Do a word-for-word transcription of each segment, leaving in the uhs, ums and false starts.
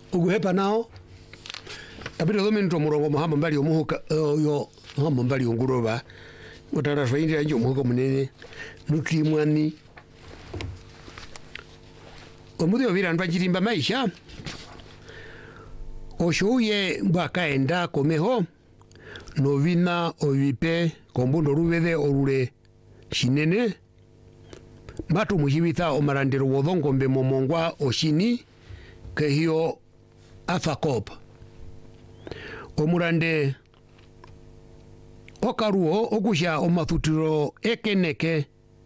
uguhepa nao abiro do minto murongo muhamba mbali omuhuka yo hamba mbali onguroba mutara faindi anjo muhuka munene nutimwani omudi ovira nbajirimba maisha oshuye mbakaenda komeho novina ovipe kombundo ruvede orure shinene matu muhibita omarandero wodhongombe momongwa oshini kehio afakop omurande okaruo okusha omathutiro ekeneke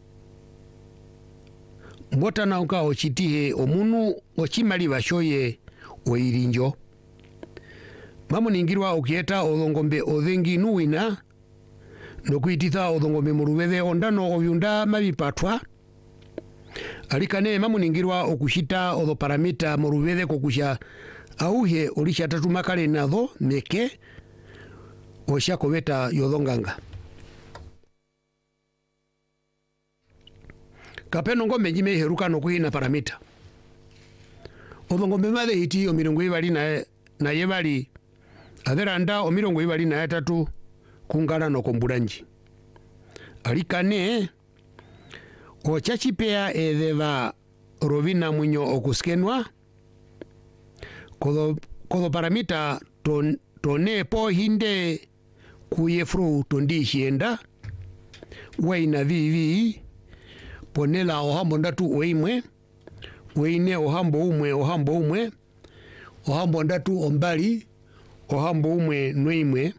mbotana uka ochitihe omunu ochimali bashoye oirinjo mamuningirwa okieta odhongombe odhengi nuwina nokuititha odhongombe muruveve ondano ovyunda mabipatwa alikane mamuningirwa okushita odhoparamita muruveve kokusha auhe olisha tatu makale nadho meke osha koveta yodhonganga kapeno ngombe njime heruka nokuhina paramita odhongombe madhe hiti omirongo ibali na, na yebali averanda omirongo ibali na yatatu kungana nokombulanji alikane ochachipea edheva rovina mwinyo okuskenwa kodo, kodo paramita ton, tone po hinde kuyefru tondi shienda waina vivi ponela ohambo ndatu oimwe weine ohambo umwe ohambo umwe ohambo ndatu ombali ohambo umwe noimwe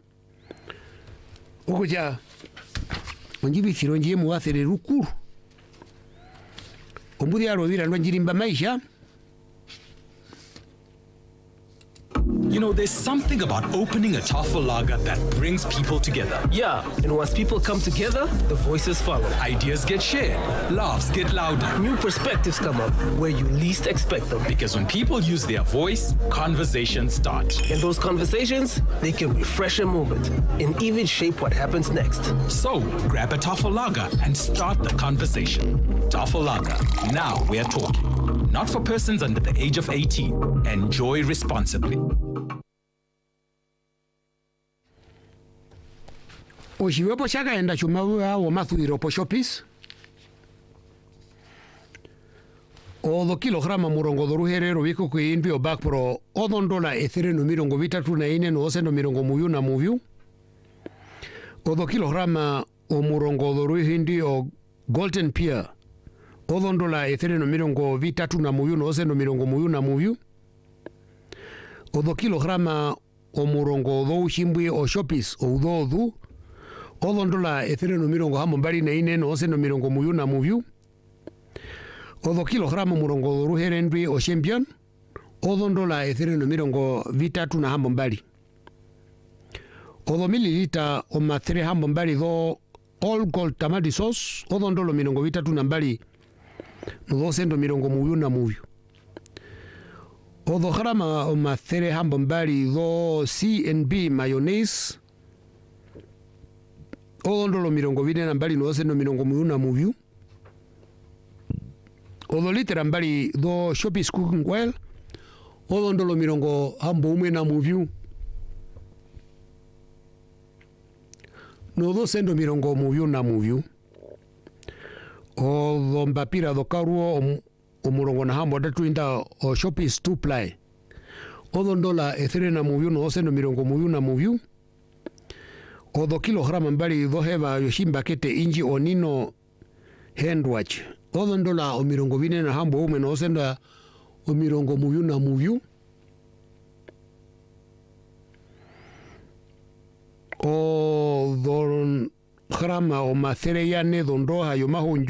okuja onjibi fironji muwathere rukuru ombudi arovira ndwanjirimba maisha. You know, there's something about opening a Tafel Lager that brings people together. Yeah, and once people come together, the voices follow. Ideas get shared, laughs get louder. New perspectives come up where you least expect them. Because when people use their voice, conversations start. And those conversations, they can refresh a moment and even shape what happens next. So, grab a Tafel Lager and start the conversation. Tafel Lager, now we're talking. Not for persons under the age of eighteen. Enjoy responsibly. Oshiwepo shaka enda chumawa wa mathuiro po shopis odo kilograma murongo doruherero wiko kuimbi o back pro odon dola ethere no mirongo vitatu na ine no osendo mirongo muyu na muyu odo kilograma o murongo doruhindi o golden pear odon dola ethere no mirongo vitatu na muyu no osendo mirongo muyu na muyu odo kilograma o murongo do ushimbwi o shopis o udodu odondola ethere no mirongo hambo mbali na ine no ose no mirongo muyu na muyu odo kilograma murongo doruherendwi o champion odondola ethere no mirongo vitatu na hambo mbali odo mililita o mathere hambo mbali do all gold tamadi sauce odondolo mirongo vitatu na mbali no do sendo mirongo muyu na muyu odo grama o mathere hambo mbali do C and B mayonnaise odondolo mirongo vine na mbali no osendo mirongo muyu na muyu odo litera mbali do Shopis cooking oil odondolo mirongo hambo umwe na muyu no do sendo mirongo muyu na muyu odo mbapira do karuo o, o murongo na hambo datu inda o Shopis two ply odondola ethere na muyu no osendo mirongo muyu na muyu odo kilograma mbali do heva yoshimba kete inji onino handwatch odo ndola o mirongo vine na hambo ume no osenda o mirongo muyu na muyu odo grama o mathere yane do ndoha yo mahunju